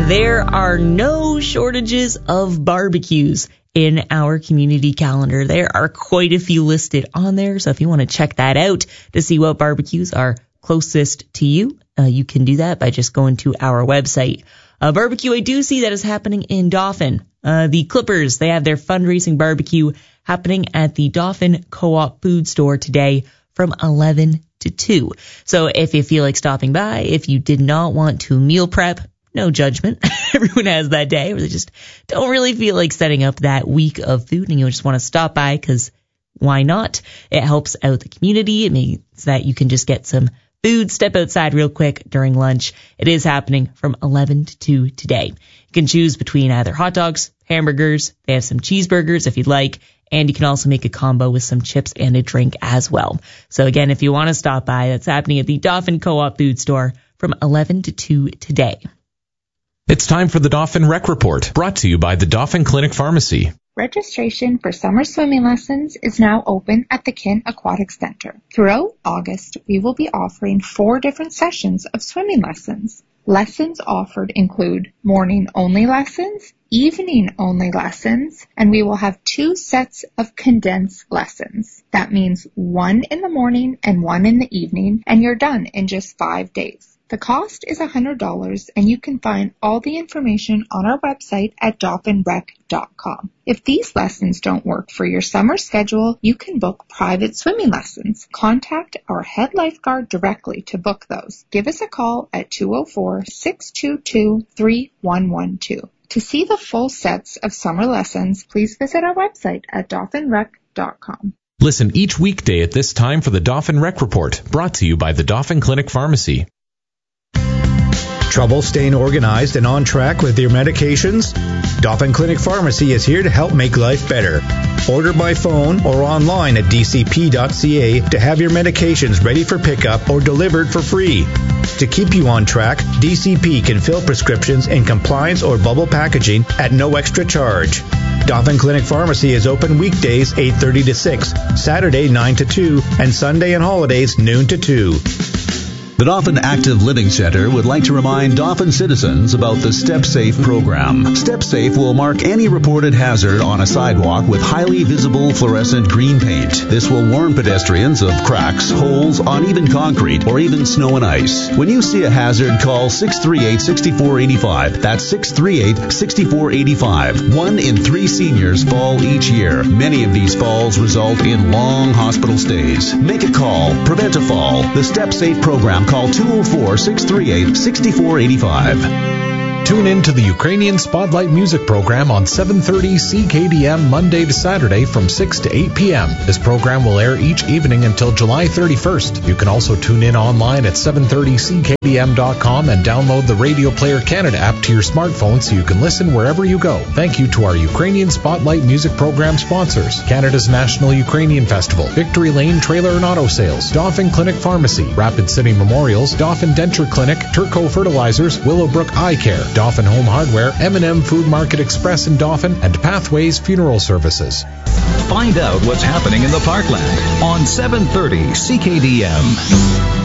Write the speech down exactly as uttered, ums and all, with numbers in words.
There are no shortages of barbecues in our community calendar. There are quite a few listed on there. So if you want to check that out to see what barbecues are closest to you, uh, you can do that by just going to our website. A barbecue I do see that is happening in Dauphin. Uh, the Clippers, they have their fundraising barbecue happening at the Dauphin Co-op Food Store today from eleven to two. So if you feel like stopping by, if you did not want to meal prep, no judgment. Everyone has that day where they just don't really feel like setting up that week of food and you just want to stop by because why not? It helps out the community. It means that you can just get some food, step outside real quick during lunch. It is happening from eleven to two today. You can choose between either hot dogs, hamburgers, they have some cheeseburgers if you'd like, and you can also make a combo with some chips and a drink as well. So again, if you want to stop by, that's happening at the Dauphin Co-op Food Store from eleven to two today. It's time for the Dauphin Rec Report, brought to you by the Dauphin Clinic Pharmacy. Registration for summer swimming lessons is now open at the Kin Aquatic Center. Throughout August, we will be offering four different sessions of swimming lessons. Lessons offered include morning-only lessons, evening-only lessons, and we will have two sets of condensed lessons. That means one in the morning and one in the evening, and you're done in just five days. The cost is one hundred dollars, and you can find all the information on our website at dauphin rec dot com. If these lessons don't work for your summer schedule, you can book private swimming lessons. Contact our head lifeguard directly to book those. Give us a call at two oh four, six two two, three one one two. To see the full sets of summer lessons, please visit our website at dauphin rec dot com. Listen each weekday at this time for the Dauphin Rec Report, brought to you by the Dauphin Clinic Pharmacy. Trouble staying organized and on track with your medications? Dauphin Clinic Pharmacy is here to help make life better. Order by phone or online at d c p dot c a to have your medications ready for pickup or delivered for free. To keep you on track, D C P can fill prescriptions in compliance or bubble packaging at no extra charge. Dauphin Clinic Pharmacy is open weekdays eight thirty to six, Saturday nine to two, and Sunday and holidays noon to two. The Dauphin Active Living Center would like to remind Dauphin citizens about the Step Safe program. Step Safe will mark any reported hazard on a sidewalk with highly visible fluorescent green paint. This will warn pedestrians of cracks, holes, uneven concrete, or even snow and ice. When you see a hazard, call six three eight, six four eight five. That's six three eight, six four eight five. One in three seniors fall each year. Many of these falls result in long hospital stays. Make a call. Prevent a fall. The Step Safe program. Call two oh four, six three eight, six four eight five. Tune in to the Ukrainian Spotlight Music Program on seven thirty C K D M Monday to Saturday from six to eight p.m. This program will air each evening until July thirty-first. You can also tune in online at seven thirty c k d m dot com and download the Radio Player Canada app to your smartphone so you can listen wherever you go. Thank you to our Ukrainian Spotlight Music Program sponsors: Canada's National Ukrainian Festival, Victory Lane Trailer and Auto Sales, Dauphin Clinic Pharmacy, Rapid City Memorials, Dauphin Denture Clinic, Turco Fertilizers, Willowbrook Eye Care, Dauphin Home Hardware, M and M Food Market Express in Dauphin, and Pathways Funeral Services. Find out what's happening in the Parkland on seven thirty C K D M.